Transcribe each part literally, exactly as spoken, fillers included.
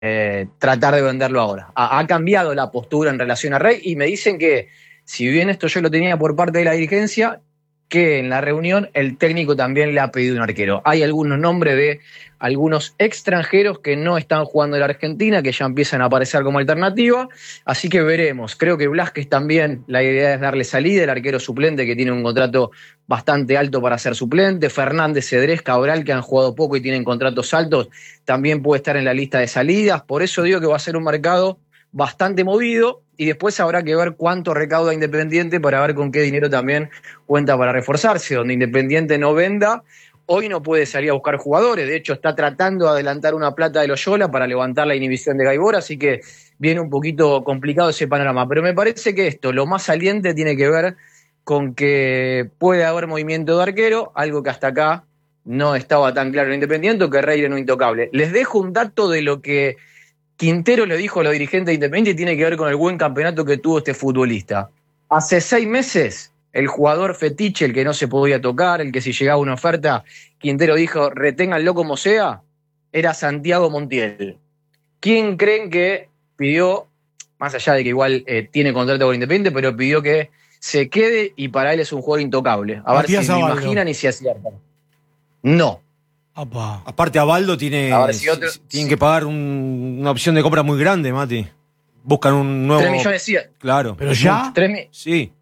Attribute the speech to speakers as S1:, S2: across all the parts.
S1: eh, tratar de venderlo ahora. Ha, ha cambiado la postura en relación a Rey y me dicen que, si bien esto yo lo tenía por parte de la dirigencia, que en la reunión el técnico también le ha pedido un arquero. Hay algunos nombres de algunos extranjeros que no están jugando en la Argentina, que ya empiezan a aparecer como alternativa, así que veremos. Creo que Blázquez también, la idea es darle salida, el arquero suplente que tiene un contrato bastante alto para ser suplente, Fernández, Cedrés, Cabral, que han jugado poco y tienen contratos altos, también puede estar en la lista de salidas, por eso digo que va a ser un mercado bastante movido, y después habrá que ver cuánto recauda Independiente para ver con qué dinero también cuenta para reforzarse. Donde Independiente no venda, hoy no puede salir a buscar jugadores, de hecho está tratando de adelantar una plata de Loyola para levantar la inhibición de Gaibor, así que viene un poquito complicado ese panorama, pero me parece que esto, lo más saliente tiene que ver con que puede haber movimiento de arquero, algo que hasta acá no estaba tan claro en Independiente, que Rey era un intocable. Les dejo un dato de lo que Quintero le dijo a los dirigentes de Independiente y tiene que ver con el buen campeonato que tuvo este futbolista. Hace seis meses, el jugador fetiche, el que no se podía tocar, el que si llegaba una oferta, Quintero dijo, reténganlo como sea, era Santiago Montiel. ¿Quién creen que pidió, más allá de que igual eh, tiene contrato con Independiente, pero pidió que se quede y para él es un jugador intocable? A ver si se imaginan y si aciertan. No.
S2: Opa. Aparte a Baldo tiene, si otro, tienen sí. que pagar un, una opción de compra muy grande, Mati. Buscan un nuevo...
S1: tres millones cien.
S2: Claro.
S3: ¿Pero ya?
S1: ¿tres
S2: Sí.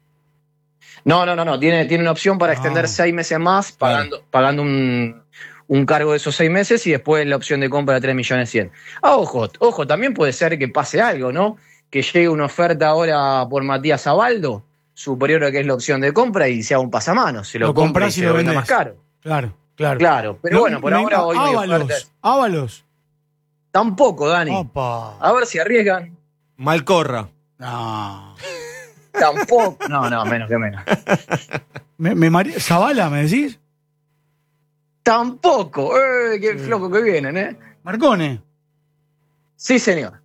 S1: No, no, no, no. Tiene, tiene una opción para extender ah. seis meses más, pagando, claro. pagando un, un cargo de esos seis meses y después la opción de compra de tres millones cien. Ah, ojo, ojo, también puede ser que pase algo, ¿no? Que llegue una oferta ahora por Matías Abaldo, superior a lo que es la opción de compra, y sea un pasamanos. Se lo, lo compra y se lo venda más caro.
S3: Claro. Claro.
S1: Claro, pero no, bueno, por ahora
S3: no,
S1: hoy
S3: Ábalos, Ábalos.
S1: Tampoco, Dani.
S3: Opa.
S1: A ver si arriesgan.
S2: Malcorra.
S3: No.
S1: Tampoco. No, no, menos que menos.
S3: me, me mare... ¿Zabala, me decís?
S1: Tampoco. Eh, qué sí. flojo que vienen, ¿eh?
S3: Marcone.
S1: Sí, señor.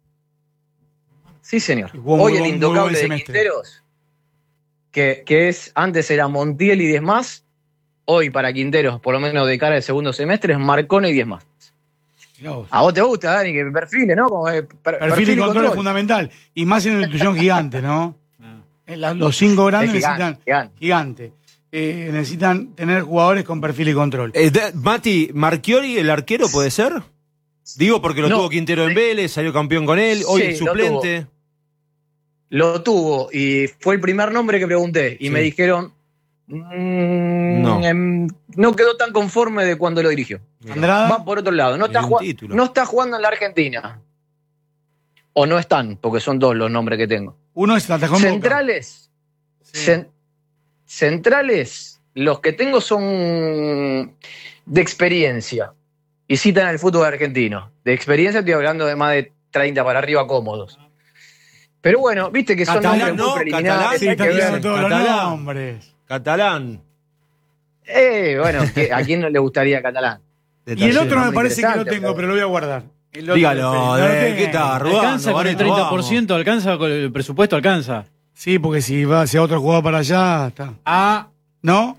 S1: Sí, señor. Hoy el intocable de Quinteros, que, que es, antes era Montiel y diez más. Hoy para Quinteros, por lo menos de cara al segundo semestre, es Marcone y diez más. Dios. A vos te gusta, Dani, que perfile, ¿no? Como, eh, per,
S3: perfil, perfil y control, control es fundamental. Y más en una institución gigante, ¿no? La, los cinco grandes gigante, necesitan... Gigante. gigante. Eh, necesitan tener jugadores con perfil y control.
S2: Eh, de, Mati, ¿Marchiori, el arquero, puede ser? Digo porque lo no, tuvo Quintero en Vélez, salió campeón con él, hoy sí, el suplente.
S1: Lo tuvo. lo tuvo y fue el primer nombre que pregunté. Y sí. me dijeron... No. no quedó tan conforme de cuando lo dirigió.
S3: Andrada
S1: va por otro lado. No está, no está jugando en la Argentina. O no están, porque son dos los nombres que tengo.
S3: Uno es Atajón
S1: Centrales. Sí. Cent centrales, los que tengo son de experiencia. Y citan al fútbol argentino. De experiencia estoy hablando de más de treinta para arriba cómodos. Pero bueno, viste que son
S2: Catalán,
S1: nombres
S2: ¿no?
S1: muy preliminares.
S3: Sí, está diciendo todos los nombres.
S2: Catalán.
S1: Eh, bueno, ¿a quién no le gustaría Catalán?
S3: Y el otro me parece que lo tengo, pero... pero lo voy a guardar.
S2: Dígalo, de, ¿qué está? Robando,
S4: alcanza con el treinta por ciento, vamos. alcanza con el presupuesto, alcanza.
S3: Sí, porque si va hacia otro jugador para allá, está.
S4: Ah,
S3: ¿no?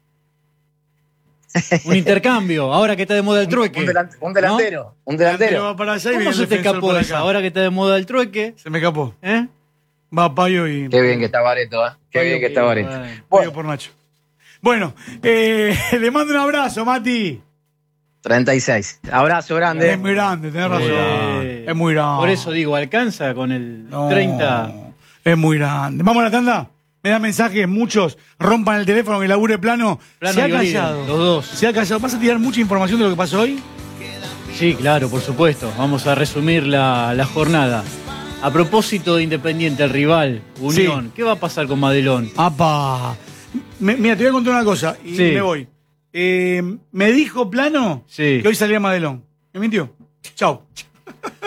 S4: Un intercambio, ahora que está de moda el trueque.
S1: Un, delant un delantero, ¿no? un delantero.
S3: Va para allá y
S4: ¿Cómo se te escapó esa? Ahora que está de moda el trueque.
S3: Se me escapó.
S4: ¿Eh?
S3: Va Payo y...
S1: Qué bien que está Bareto, ¿eh? Qué Payo bien que está Bareto.
S3: Bueno. Payo por Nacho. Bueno, eh, le mando un abrazo, Mati.
S1: treinta y seis. Abrazo grande.
S3: Es muy grande, tenés razón. Eh, es muy grande.
S4: Por eso digo, alcanza con el no, treinta.
S3: Es muy grande. Vamos a la tanda. Me dan mensajes, muchos rompan el teléfono que labure plano.
S4: plano
S3: se ha callado.
S4: Los dos.
S3: Se ha callado. ¿Vas a tirar mucha información de lo que pasó hoy?
S4: Sí, claro, por supuesto. Vamos a resumir la, la jornada. A propósito de Independiente, el rival, Unión, sí. ¿Qué va a pasar con Madelón?
S3: ¡Apa! Me, mira, te voy a contar una cosa y sí. me voy. Eh, me dijo Plano sí. que hoy salía Madelón. ¿Me mintió? Chau.